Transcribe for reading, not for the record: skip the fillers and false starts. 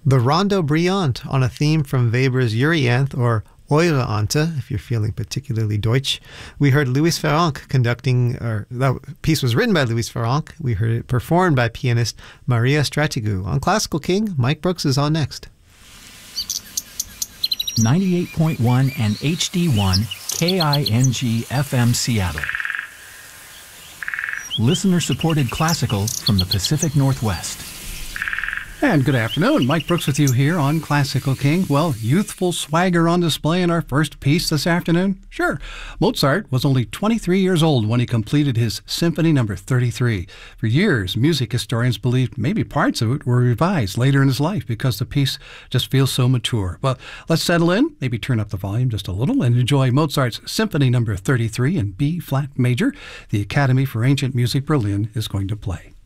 The Rondo Brillante on a theme from Weber's Euryanthe, or Eure Ante, if you're feeling particularly Deutsch. We heard Louis Ferranc conducting, or that piece was written by Louis Ferranc. We heard it performed by pianist Maria Stratigou. On Classical King, Mike Brooks is on next. 98.1 and HD1 KING FM Seattle. Listener-supported classical from the Pacific Northwest. And good afternoon. Mike Brooks with you here on Classical King. Well, youthful swagger on display in our first piece this afternoon? Sure. Mozart was only 23 years old when he completed his Symphony No. 33. For years, music historians believed maybe parts of it were revised later in his life because the piece just feels so mature. But let's settle in, maybe turn up the volume just a little, and enjoy Mozart's Symphony No. 33 in B-flat major. The Academy for Ancient Music Berlin is going to play.